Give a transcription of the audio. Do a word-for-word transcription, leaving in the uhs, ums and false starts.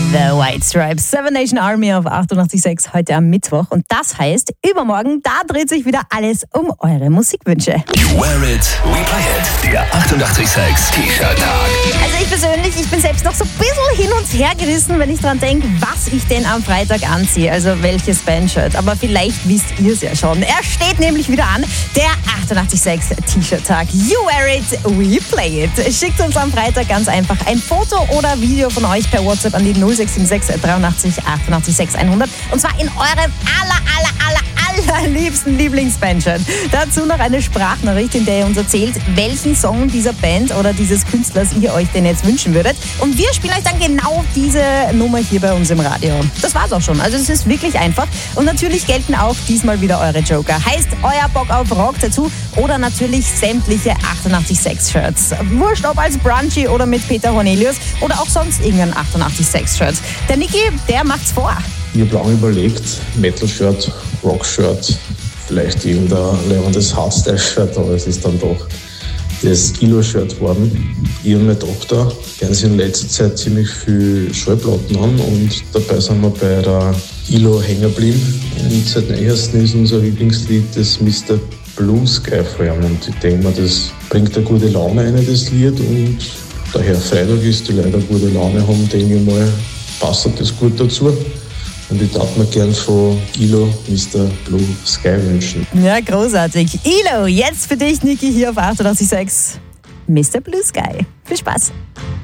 The White Stripes, Seven Nation Army auf achtundachtzig Komma sechs heute am Mittwoch. Und das heißt, übermorgen, da dreht sich wieder alles um eure Musikwünsche. You wear it, we play it. Der achtundachtzig Komma sechs T-Shirt-Tag. Also ich persönlich, ich bin selbst noch so ein bisschen hin und her gerissen, wenn ich dran denke, was ich denn am Freitag anziehe. Also welches Bandshirt. Aber vielleicht wisst ihr es ja schon. Er steht nämlich wieder an, der achtundachtzig Komma sechs T-Shirt-Tag. You wear it, we play it. Schickt uns am Freitag ganz einfach ein Foto oder Video von euch per WhatsApp an die null sechs sieben sechs dreiundachtzig achtundachtzig sechshundert. Und zwar in eurem aller, aller, aller, allerliebsten Lieblingsbandshirt. Dazu noch eine Sprachnachricht, in der ihr uns erzählt, welchen Song dieser Band oder dieses Künstlers ihr euch denn jetzt wünschen würdet. Und wir spielen euch dann genau diese Nummer hier bei uns im Radio. Das war's auch schon. Also es ist wirklich einfach. Und natürlich gelten auch diesmal wieder eure Joker. Heißt euer Bock auf Rock dazu oder natürlich sämtliche achtundachtzig Komma sechs Shirts. Wurscht ob als Brunchy oder mit Peter Cornelius oder auch sonst irgendein achtundachtzig Komma sechs Shirt. Der Niki, der macht's vor. Ich habe lange überlegt, Metal-Shirt, Rock-Shirt, vielleicht irgendein lebendes Hardstyle-Shirt, aber es ist dann doch das Ilo-Shirt geworden. Ich und meine Tochter hören sich in letzter Zeit ziemlich viel Schallplatten an und dabei sind wir bei der Ilo hängen geblieben. Und seit neuestem ist unser Lieblingslied das Mister Blue Sky von ihm. Und ich denke mir, das bringt eine gute Laune rein, das Lied. Und daher Freitag ist, die Leute eine gute Laune haben, denke ich mal, passt das gut dazu. Und ich darf mir gern von Ilo Mister Blue Sky wünschen. Ja, großartig. Ilo, jetzt für dich, Niki, hier auf achtundachtzig Komma sechs. Mister Blue Sky. Viel Spaß.